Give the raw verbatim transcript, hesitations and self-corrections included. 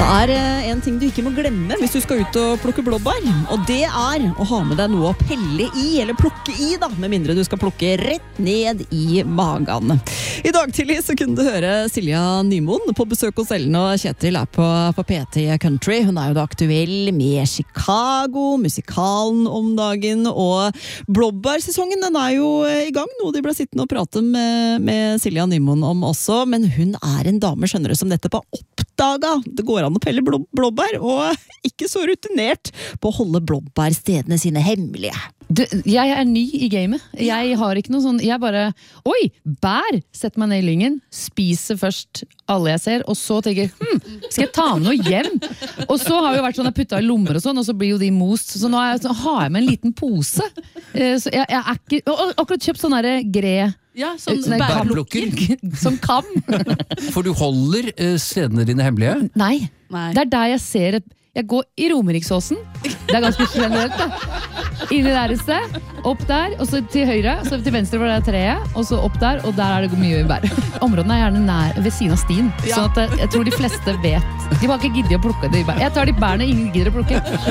Det er en ting du ikke må glemme hvis du skal ut og plukke blåbær, og det er å ha med deg noe å pelle i, eller plukke i da, med mindre du skal plukke rett ned i magen. I dag tidlig så kunne du høre Silja Nymoen på besøk hos Ellen, og Kjetil er på, på P T Country. Hun er jo da aktuell med Chicago, musikalen om dagen, og blåbærsesongen den er jo i gang, noe de ble sittende og prate med, med Silja Nymoen om også, men hun er en dame, skjønner du, som dette på oppdaga. Det går an å pelle blå, blåbær, og ikke så rutinert på å holde blåbærstedene sine hemmelige. Du, jeg er ny i gamet. Jeg har ikke noe sånn, jeg bare, oi, bær, setter meg ned i lyngen, spiser først alle jeg ser, og så tenker, hm, skal jeg ta med noe hjem? Og så har det jo vært sånn, jeg puttet i lommer og sånn, og så blir jo de most, så nå er jeg, så har jeg med en liten pose. Så jeg, jeg er ikke, og akkurat kjøpt sånn der gre, ja, sånn bærplukker. Som kam. For du holder uh, stedene dine hemmelige? Nei. Nei, det er der jeg ser et Jeg går i Romeriksåsen. Det er ganske generelt da. Inni der et sted, opp der, og så til høyre, så til venstre hvor det er treet, og så opp der, og der er det mye bær. Områdene er gjerne nær, ved siden av stien, ja. Sånn at jeg tror de fleste vet. De har ikke giddet å plukke de bær. Jeg tar de bærene ingen gidder å plukke.